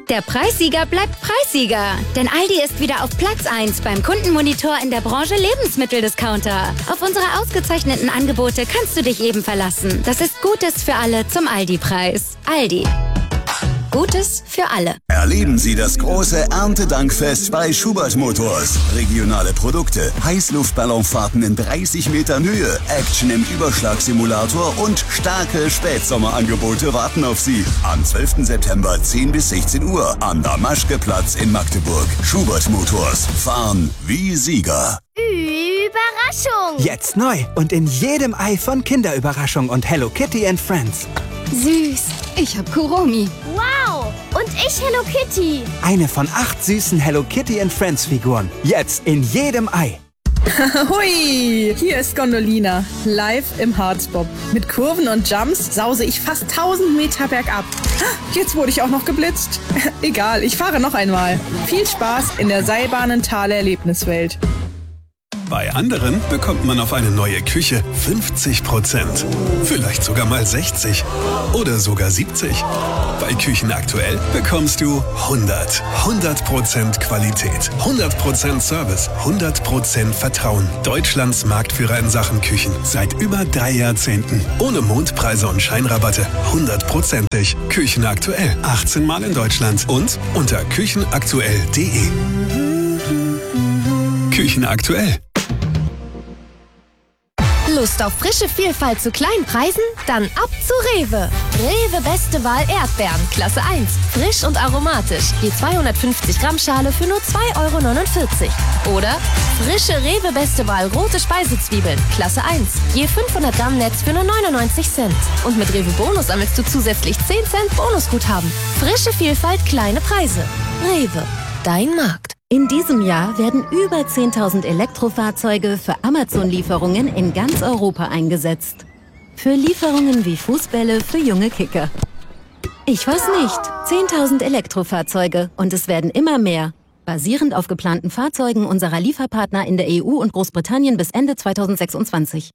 Der Preissieger bleibt Preissieger. Denn Aldi ist wieder auf Platz 1 beim Kundenmonitor in der Branche Lebensmitteldiscounter. Auf unsere ausgezeichneten Angebote kannst du dich eben verlassen. Das ist Gutes für alle zum Aldi-Preis. Aldi. Gutes für alle. Erleben Sie das große Erntedankfest bei Schubert Motors. Regionale Produkte, Heißluftballonfahrten in 30 Metern Höhe, Action im Überschlagsimulator und starke Spätsommerangebote warten auf Sie. Am 12. September 10 bis 16 Uhr am Damaschke-Platz in Magdeburg. Schubert Motors. Fahren wie Sieger. Überraschung! Jetzt neu und in jedem Ei von Kinderüberraschung und Hello Kitty and Friends. Süß. Ich hab Kuromi. Wow! Und ich Hello Kitty. Eine von 8 süßen Hello Kitty and Friends Figuren. Jetzt in jedem Ei. Hui, hier ist Gondolina, live im Harzbob. Mit Kurven und Jumps sause ich fast 1000 Meter bergab. Jetzt wurde ich auch noch geblitzt. Egal, ich fahre noch einmal. Viel Spaß in der Seilbahnenthaler Erlebniswelt. Bei anderen bekommt man auf eine neue Küche 50%. Vielleicht sogar mal 60 oder sogar 70. Bei Küchen aktuell bekommst du 100% Qualität, 100% Service, 100% Vertrauen. Deutschlands Marktführer in Sachen Küchen seit über 3 Jahrzehnten. Ohne Mondpreise und Scheinrabatte. 100%ig. Küchen aktuell. 18 Mal in Deutschland und unter küchenaktuell.de. Küchen aktuell. Lust auf frische Vielfalt zu kleinen Preisen? Dann ab zu Rewe. Rewe Beste Wahl Erdbeeren, Klasse 1. Frisch und aromatisch. Je 250 Gramm Schale für nur 2,49 €. Oder frische Rewe Beste Wahl rote Speisezwiebeln, Klasse 1. Je 500 Gramm Netz für nur 99 Cent. Und mit Rewe Bonus sammelst du zusätzlich 10 Cent Bonusguthaben. Frische Vielfalt, kleine Preise. Rewe, dein Markt. In diesem Jahr werden über 10.000 Elektrofahrzeuge für Amazon-Lieferungen in ganz Europa eingesetzt. Für Lieferungen wie Fußbälle für junge Kicker. Ich weiß nicht. 10.000 Elektrofahrzeuge und es werden immer mehr. Basierend auf geplanten Fahrzeugen unserer Lieferpartner in der EU und Großbritannien bis Ende 2026.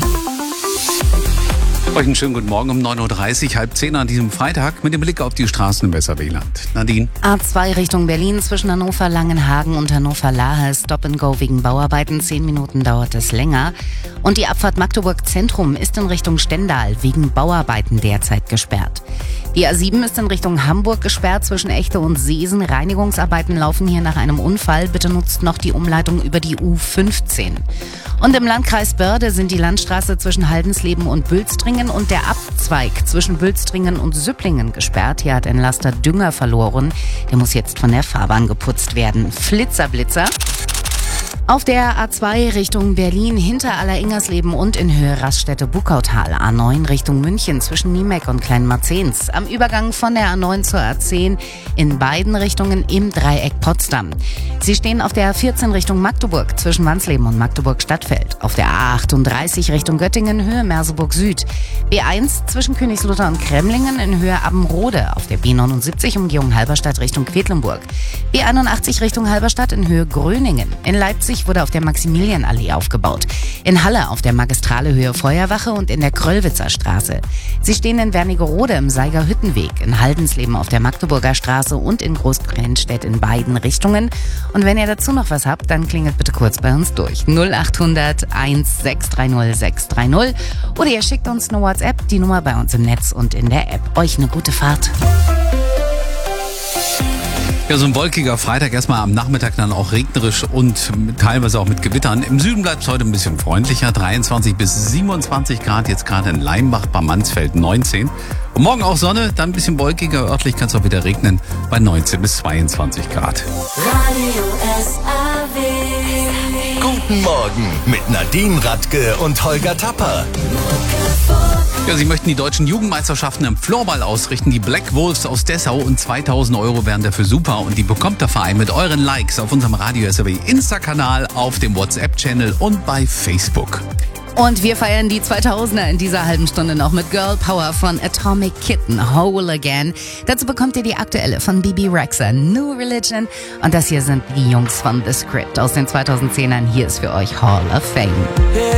Euch einen schönen guten Morgen um 9.30 Uhr, 9:30 an diesem Freitag mit dem Blick auf die Straßen im Weserwieland. Nadine? A2 Richtung Berlin zwischen Hannover-Langenhagen und Hannover-Lahe. Stop and Go wegen Bauarbeiten. 10 Minuten dauert es länger. Und die Abfahrt Magdeburg Zentrum ist in Richtung Stendal wegen Bauarbeiten derzeit gesperrt. Die A7 ist in Richtung Hamburg gesperrt zwischen Echte und Seesen. Reinigungsarbeiten laufen hier nach einem Unfall. Bitte nutzt noch die Umleitung über die U15. Und im Landkreis Börde sind die Landstraße zwischen Haldensleben und Bülstringen und der Abzweig zwischen Bülstringen und Süpplingen gesperrt. Hier hat ein Laster Dünger verloren. Der muss jetzt von der Fahrbahn geputzt werden. Flitzer. Auf der A2 Richtung Berlin hinter Alleringersleben und in Höhe Raststätte-Buckautal. A9 Richtung München zwischen Niemek und Kleinmarzens. Am Übergang von der A9 zur A10 in beiden Richtungen im Dreieck Potsdam. Sie stehen auf der A14 Richtung Magdeburg zwischen Wansleben und Magdeburg-Stadtfeld. Auf der A38 Richtung Göttingen Höhe Merseburg Süd. B1 zwischen Königslutter und Kremlingen in Höhe Abbenrode. Auf der B79 Umgehung Halberstadt Richtung Quedlinburg. B81 Richtung Halberstadt in Höhe Gröningen. In Leipzig wurde auf der Maximilianallee aufgebaut. In Halle auf der Magistrale Höhe Feuerwache und in der Kröllwitzer Straße. Sie stehen in Wernigerode im Seiger Hüttenweg, in Haldensleben auf der Magdeburger Straße und in Großbrennstedt in beiden Richtungen. Und wenn ihr dazu noch was habt, dann klingelt bitte kurz bei uns durch. 0800 1630 630 oder ihr schickt uns eine WhatsApp, die Nummer bei uns im Netz und in der App. Euch eine gute Fahrt. Ja, so ein wolkiger Freitag, erstmal am Nachmittag dann auch regnerisch und teilweise auch mit Gewittern. Im Süden bleibt es heute ein bisschen freundlicher, 23 bis 27 Grad, jetzt gerade in Leimbach bei Mansfeld 19. Und morgen auch Sonne, dann ein bisschen wolkiger, örtlich kann es auch wieder regnen bei 19 bis 22 Grad. Radio SAW. Guten Morgen mit Nadine Radke und Holger Tapper. Ja, sie möchten die deutschen Jugendmeisterschaften im Floorball ausrichten. Die Black Wolves aus Dessau und 2.000 € wären dafür super. Und die bekommt der Verein mit euren Likes auf unserem Radio SAW Insta-Kanal, auf dem WhatsApp-Channel und bei Facebook. Und wir feiern die 2000er in dieser halben Stunde noch mit Girl Power von Atomic Kitten, Whole Again. Dazu bekommt ihr die aktuelle von Bibi Rexha, New Religion. Und das hier sind die Jungs von The Script aus den 2010ern. Hier ist für euch Hall of Fame.